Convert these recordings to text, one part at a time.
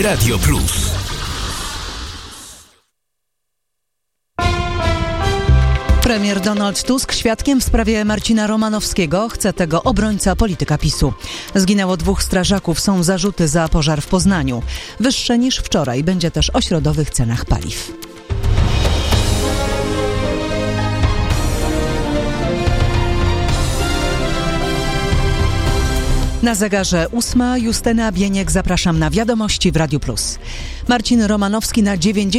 Radio Plus. Premier Donald Tusk świadkiem w sprawie Marcina Romanowskiego. Chce tego obrońca polityka PiS-u. Zginęło 2 strażaków. Są zarzuty za pożar w Poznaniu. Wyższe niż wczoraj będzie też o środowych cenach paliw. Na zegarze 8. Justyna Bieniek. Zapraszam na wiadomości w Radiu Plus. Marcin Romanowski na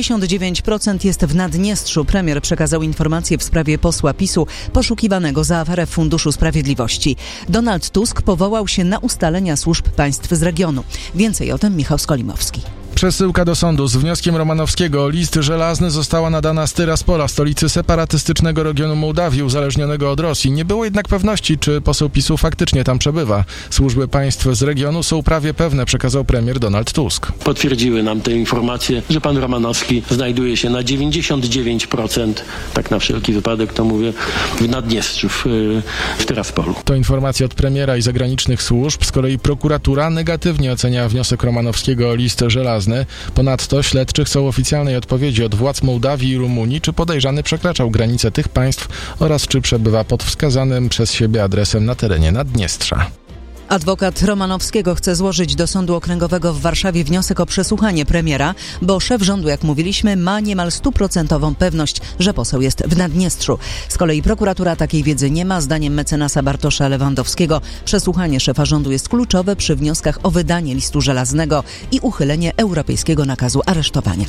99% jest w Naddniestrzu. Premier przekazał informację w sprawie posła PiS-u poszukiwanego za aferę w Funduszu Sprawiedliwości. Donald Tusk powołał się na ustalenia służb państw z regionu. Więcej o tym Michał Skolimowski. Przesyłka do sądu z wnioskiem Romanowskiego o list żelazny została nadana z Tyraspola, stolicy separatystycznego regionu Mołdawii, uzależnionego od Rosji. Nie było jednak pewności, czy poseł PiS-u faktycznie tam przebywa. Służby państw z regionu są prawie pewne, przekazał premier Donald Tusk. Potwierdziły nam te informacje, że pan Romanowski znajduje się na 99%, tak na wszelki wypadek to mówię, w Naddniestrzu, w Tyraspolu. To informacja od premiera i zagranicznych służb. Z kolei prokuratura negatywnie ocenia wniosek Romanowskiego o list żelazny. Ponadto śledczy chcą oficjalnej odpowiedzi od władz Mołdawii i Rumunii, czy podejrzany przekraczał granice tych państw oraz czy przebywa pod wskazanym przez siebie adresem na terenie Naddniestrza. Adwokat Romanowskiego chce złożyć do Sądu Okręgowego w Warszawie wniosek o przesłuchanie premiera, bo szef rządu, jak mówiliśmy, ma niemal 100% pewność, że poseł jest w Naddniestrzu. Z kolei prokuratura takiej wiedzy nie ma. Zdaniem mecenasa Bartosza Lewandowskiego przesłuchanie szefa rządu jest kluczowe przy wnioskach o wydanie listu żelaznego i uchylenie europejskiego nakazu aresztowania.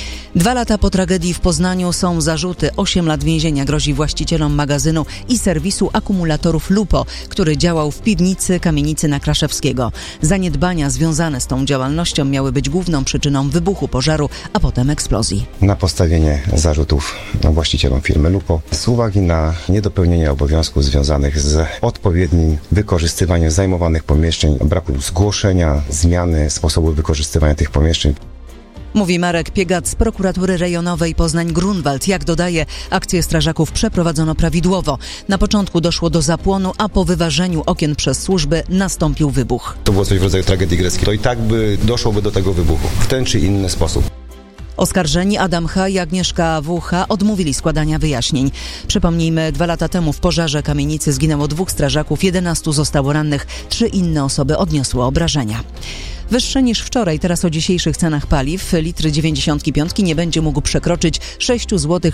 2 lata po tragedii w Poznaniu są zarzuty. 8 lat więzienia grozi właścicielom magazynu i serwisu akumulatorów Lupo, który działał w piwnicy kamienicy na Kraszewskiego. Zaniedbania związane z tą działalnością miały być główną przyczyną wybuchu pożaru, a potem eksplozji. Na postawienie zarzutów właścicielom firmy Lupo z uwagi na niedopełnienie obowiązków związanych z odpowiednim wykorzystywaniem zajmowanych pomieszczeń, braku zgłoszenia, zmiany sposobu wykorzystywania tych pomieszczeń. Mówi Marek Piegat z prokuratury rejonowej Poznań-Grunwald. Jak dodaje, akcję strażaków przeprowadzono prawidłowo. Na początku doszło do zapłonu, a po wyważeniu okien przez służby nastąpił wybuch. To było coś w rodzaju tragedii greckiej. To i tak doszłoby do tego wybuchu w ten czy inny sposób. Oskarżeni Adam H. i Agnieszka W.H. odmówili składania wyjaśnień. Przypomnijmy, 2 lata temu w pożarze kamienicy zginęło 2 strażaków, 11 zostało rannych, 3 inne osoby odniosły obrażenia. Wyższe niż wczoraj, teraz o dzisiejszych cenach paliw. Litr 95 nie będzie mógł przekroczyć 6 zł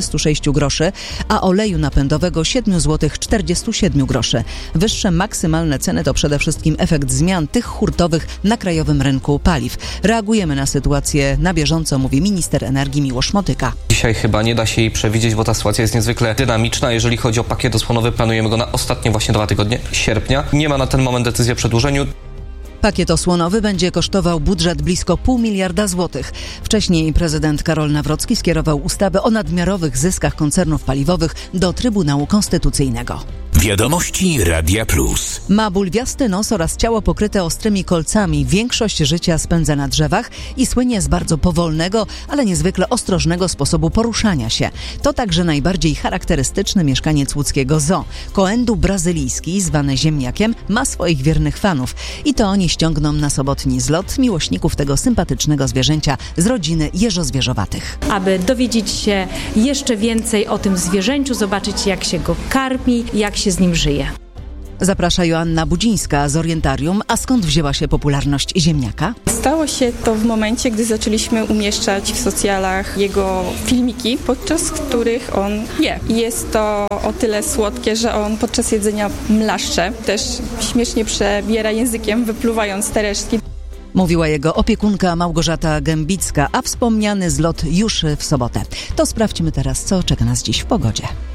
46 groszy, a oleju napędowego 7 zł 47 groszy. Wyższe maksymalne ceny to przede wszystkim efekt zmian tych hurtowych na krajowym rynku paliw. Reagujemy na sytuację na bieżąco, mówi minister energii Miłosz Motyka. Dzisiaj chyba nie da się jej przewidzieć, bo ta sytuacja jest niezwykle dynamiczna. Jeżeli chodzi o pakiet osłonowy, planujemy go na ostatnie właśnie 2 tygodnie sierpnia. Nie ma na ten moment decyzji o przedłużeniu. Pakiet osłonowy będzie kosztował budżet blisko 0,5 miliarda złotych. Wcześniej prezydent Karol Nawrocki skierował ustawę o nadmiarowych zyskach koncernów paliwowych do Trybunału Konstytucyjnego. Wiadomości Radia Plus. Ma bulwiasty nos oraz ciało pokryte ostrymi kolcami. Większość życia spędza na drzewach i słynie z bardzo powolnego, ale niezwykle ostrożnego sposobu poruszania się. To także najbardziej charakterystyczny mieszkaniec łódzkiego zoo. Koendu brazylijski, zwany ziemniakiem, ma swoich wiernych fanów. I to oni ściągną na sobotni zlot miłośników tego sympatycznego zwierzęcia z rodziny jeżozwierzowatych. Aby dowiedzieć się jeszcze więcej o tym zwierzęciu, zobaczyć jak się go karmi, jak się z nim żyje. Zaprasza Joanna Budzińska z Orientarium. A skąd wzięła się popularność ziemniaka? Stało się to w momencie, gdy zaczęliśmy umieszczać w socjalach jego filmiki, podczas których on je. Jest to o tyle słodkie, że on podczas jedzenia mlaszcze. Też śmiesznie przebiera językiem, wypluwając te resztki. Mówiła jego opiekunka Małgorzata Gębicka, a wspomniany zlot już w sobotę. To sprawdźmy teraz, co czeka nas dziś w pogodzie.